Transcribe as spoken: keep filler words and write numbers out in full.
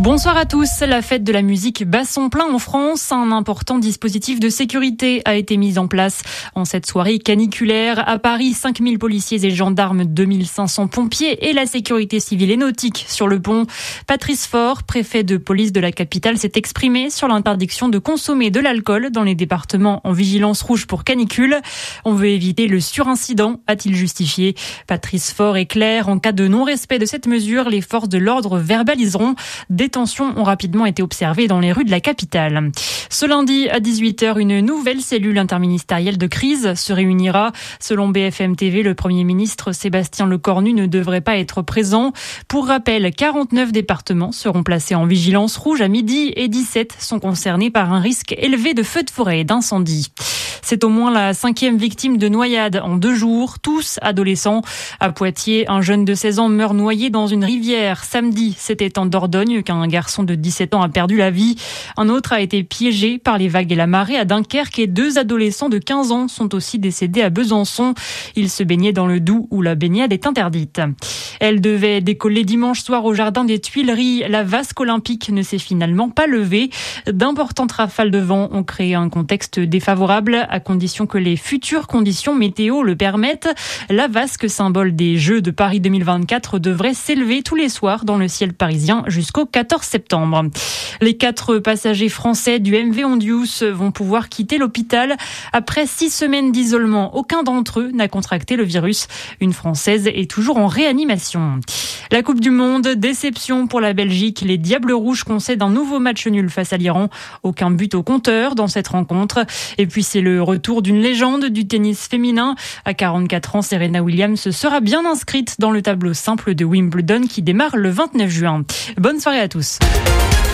Bonsoir à tous. La fête de la musique bat son plein en France. Un important dispositif de sécurité a été mis en place en cette soirée caniculaire. À Paris, cinq mille policiers et gendarmes, deux mille cinq cents pompiers et la sécurité civile et nautique sur le pont. Patrice Faure, préfet de police de la capitale, s'est exprimé sur l'interdiction de consommer de l'alcool dans les départements en vigilance rouge pour canicule. On veut éviter le surincident, a-t-il justifié. Patrice Faure est clair, en cas de non-respect de cette mesure, les forces de l'ordre verbaliseront. Des tensions ont rapidement été observées dans les rues de la capitale. Ce lundi à dix-huit heures, une nouvelle cellule interministérielle de crise se réunira. Selon B F M T V, le Premier ministre Sébastien Lecornu ne devrait pas être présent. Pour rappel, quarante-neuf départements seront placés en vigilance rouge à midi et dix-sept sont concernés par un risque élevé de feux de forêt et d'incendie. C'est au moins la cinquième victime de noyade en deux jours, tous adolescents. À Poitiers, un jeune de seize ans meurt noyé dans une rivière. Samedi, c'était en Dordogne qu'un garçon de dix-sept ans a perdu la vie. Un autre a été piégé par les vagues et la marée à Dunkerque et deux adolescents de quinze ans sont aussi décédés à Besançon. Ils se baignaient dans le Doubs où la baignade est interdite. Elle devait décoller dimanche soir au jardin des Tuileries. La vasque olympique ne s'est finalement pas levée. D'importantes rafales de vent ont créé un contexte défavorable à condition que les futures conditions météo le permettent. La vasque, symbole des Jeux de Paris deux mille vingt-quatre, devrait s'élever tous les soirs dans le ciel parisien jusqu'au quatorze septembre. Les quatre passagers français du M V Ondius vont pouvoir quitter l'hôpital. Après six semaines d'isolement, aucun d'entre eux n'a contracté le virus. Une Française est toujours en réanimation. La Coupe du Monde, déception pour la Belgique. Les Diables Rouges concèdent un nouveau match nul face à l'Iran. Aucun but au compteur dans cette rencontre. Et puis c'est le retour d'une légende du tennis féminin. À quarante-quatre ans, Serena Williams sera bien inscrite dans le tableau simple de Wimbledon qui démarre le vingt-neuf juin. Bonne soirée à tous.